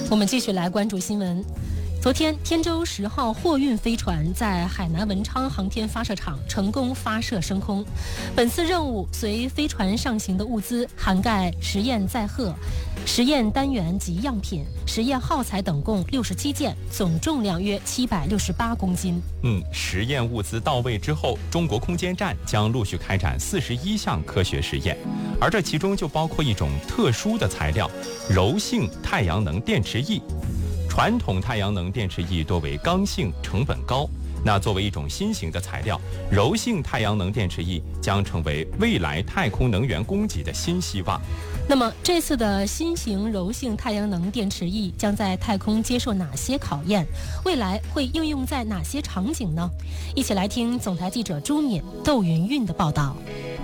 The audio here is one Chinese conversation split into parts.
我们继续来关注新闻。昨天，天舟10号货运飞船在海南文昌航天发射场成功发射升空。本次任务随飞船上行的物资涵盖实验载荷、实验单元及样品、实验耗材等共67件，总重量约768公斤。 实验物资到位之后，中国空间站将陆续开展41项科学实验，而这其中就包括一种特殊的材料——柔性太阳能电池液。传统太阳能电池液多为刚性，成本高。那作为一种新型的材料，柔性太阳能电池液将成为未来太空能源供给的新希望。 那么，这次的新型柔性太阳能电池液将在太空接受哪些考验？未来会应用在哪些场景呢？一起来听总台记者朱敏、窦云韵的报道。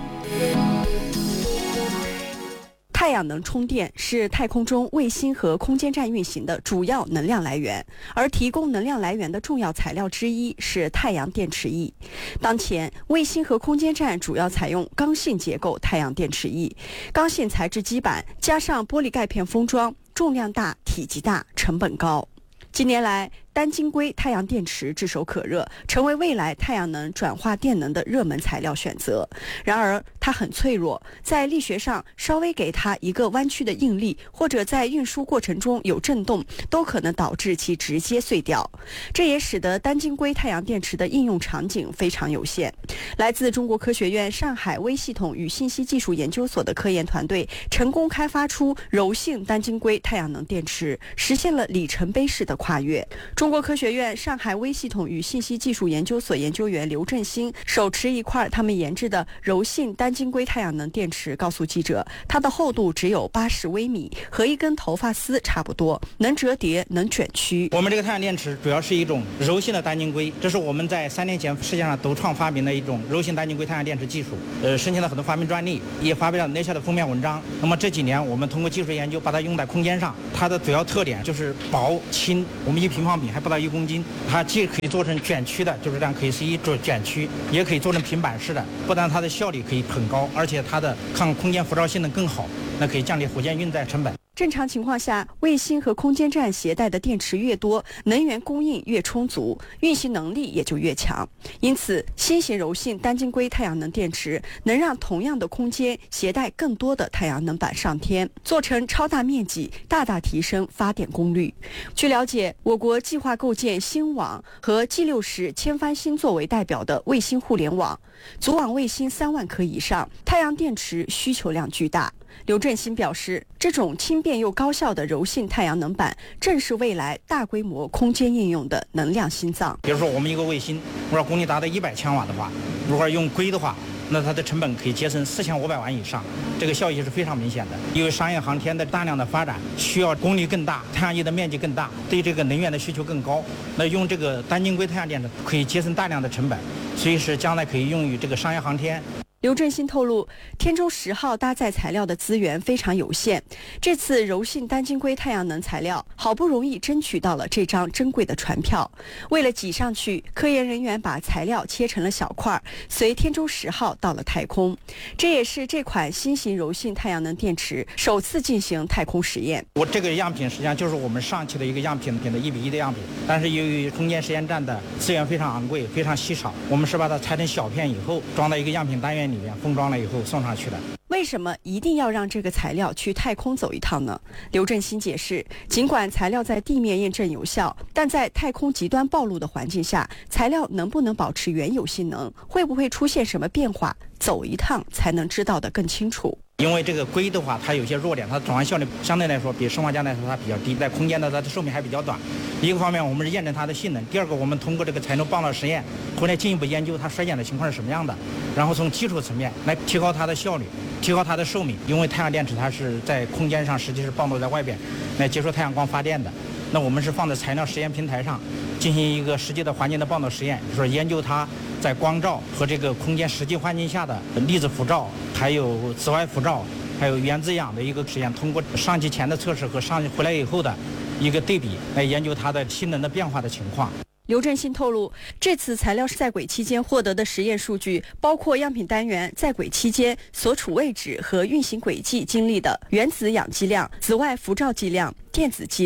太阳能充电是太空中卫星和空间站运行的主要能量来源，而提供能量来源的重要材料之一是太阳电池液。当前，卫星和空间站主要采用刚性结构太阳电池液，刚性材质基板加上玻璃盖片封装，重量大、体积大、成本高。近年来，单晶硅太阳电池炙手可热，成为未来太阳能转化电能的热门材料选择。然而，它很脆弱，在力学上稍微给它一个弯曲的应力，或者在运输过程中有震动，都可能导致其直接碎掉。这也使得单晶硅太阳电池的应用场景非常有限。来自中国科学院上海微系统与信息技术研究所的科研团队成功开发出柔性单晶硅太阳能电池，实现了里程碑式的跨越。中国科学院上海微系统与信息技术研究所研究员刘振兴手持一块他们研制的柔性单晶硅太阳能电池，告诉记者，它的厚度只有80微米，和一根头发丝差不多，能折叠，能卷曲。 我们这个太阳电池主要是一种柔性的单晶硅，这是我们在3年前世界上独创发明的一种柔性单晶硅太阳电池技术，申请了很多发明专利，也发表了 Nature 的封面文章。那么这几年我们通过技术研究把它用在空间上，它的主要特点就是薄轻，我们1平方米还不到1公斤，它既可以做成卷曲的，就是这样可以是一种卷曲，也可以做成平板式的，不但它的效率可以很高，而且它的抗空间辐射性能更好，那可以降低火箭运载成本。 正常情况下，卫星和空间站携带的电池越多，能源供应越充足，运行能力也就越强。因此，新型柔性单晶硅太阳能电池能让同样的空间携带更多的太阳能板上天，做成超大面积，大大提升发电功率。据了解，我国计划构建星网和 G60千帆星作为代表的卫星互联网，组网卫星3万颗以上，太阳电池需求量巨大。刘振兴表示，这种轻便又高效的柔性太阳能板正是未来大规模空间应用的能量心脏。 比如说我们一个卫星，如果功率达到100千瓦的话，如果用硅的话，那它的成本可以节省4500万以上，这个效益是非常明显的。因为商业航天的大量的发展需要功率更大，太阳液的面积更大，对这个能源的需求更高，那用这个单晶硅太阳电池可以节省大量的成本，所以是将来可以用于这个商业航天。 刘振兴透露，天舟10号搭载材料的资源非常有限，这次柔性单晶硅太阳能材料好不容易争取到了这张珍贵的船票。为了挤上去，科研人员把材料切成了小块，随天舟10号到了太空。这也是这款新型柔性太阳能电池首次进行太空实验。 我这个样品实际上就是我们上期的一个样品的1比1的样品，但是由于空间实验站的资源非常昂贵，非常稀少，我们是把它拆成小片以后，装到一个样品单元里面，封装了以后送上去的。 为什么一定要让这个材料去太空走一趟呢？刘振兴解释，尽管材料在地面验证有效，但在太空极端暴露的环境下，材料能不能保持原有性能，会不会出现什么变化，走一趟才能知道得更清楚。 因为这个硅的话，它有些弱点，它的转换效率相对来说比生化镓来说它比较低，在空间的它的寿命还比较短。一个方面我们是验证它的性能，第二个我们通过这个采用棒道实验回来进一步研究它衰减的情况是什么样的，然后从基础层面来提高它的效率，提高它的寿命。因为太阳电池它是在空间上实际是暴露在外边来接受太阳光发电的，那我们是放在材料实验平台上进行一个实际的环境的棒道实验，就是研究它在光照和这个空间实际环境下的粒子辐照，还有紫外辐照，还有原子氧的一个实验，通过上机前的测试和上机回来以后的一个对比，来研究它的性能的变化的情况。 刘振兴透露，这次材料在轨期间获得的实验数据包括样品单元在轨期间所处位置和运行轨迹经历的原子氧剂量、紫外辐照剂量、电子剂量、质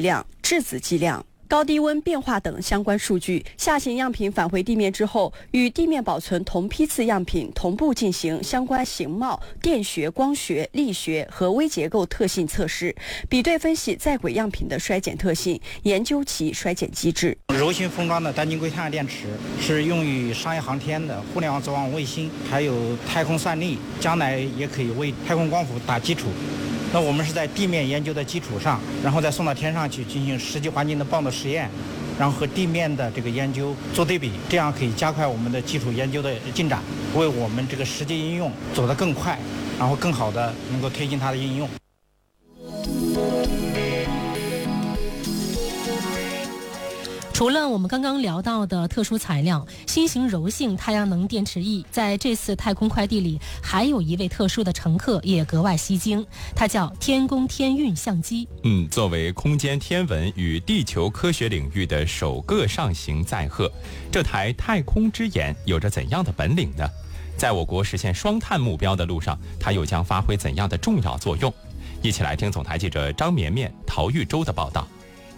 质子计量、高低温变化等相关数据。下行样品返回地面之后，与地面保存同批次样品同步进行相关形貌、电学、光学、力学和微结构特性测试，比对分析在轨样品的衰减特性，研究其衰减机制。 柔性封装的单晶硅太阳电池是用于商业航天的、互联网走网卫星，还有太空算力，将来也可以为太空光伏打基础。那我们是在地面研究的基础上，然后再送到天上去进行实际环境的棒的实验，然后和地面的这个研究做对比，这样可以加快我们的基础研究的进展，为我们这个实际应用走得更快，然后更好的能够推进它的应用。 除了我们刚刚聊到的特殊材料，新型柔性太阳能电池翼，在这次太空快递里，还有一位特殊的乘客也格外吸睛，他叫天宫天运相机。 作为空间天文与地球科学领域的首个上行载荷，这台太空之眼有着怎样的本领呢？在我国实现双碳目标的路上，它又将发挥怎样的重要作用？一起来听总台记者张绵绵、陶玉洲的报道。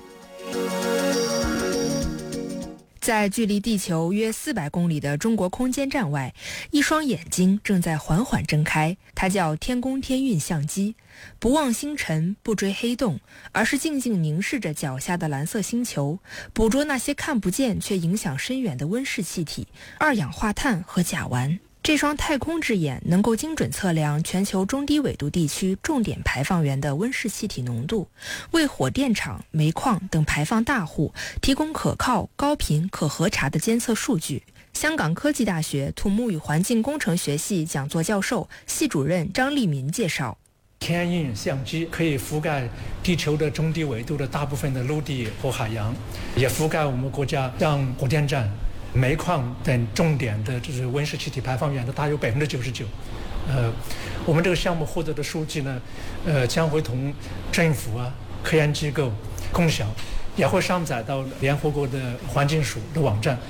在距离地球约400公里的中国空间站外，一双眼睛正在缓缓睁开，它叫天宫天运相机。不望星辰，不追黑洞，而是静静凝视着脚下的蓝色星球，捕捉那些看不见却影响深远的温室气体、二氧化碳和甲烷。这双太空之眼能够精准测量全球中低纬度地区重点排放源的温室气体浓度，为火电厂、煤矿等排放大户提供可靠、高频、可核查的监测数据。香港科技大学土木与环境工程学系讲座教授、系主任张立民介绍， 天运相机可以覆盖地球的中低纬度的大部分的陆地和海洋，也覆盖我们国家像火电站、煤矿等重点的就是温室气体排放源的大约99%。我们这个项目获得的数据呢，将会同政府啊、科研机构共享，也会上载到联合国的环境署的网站，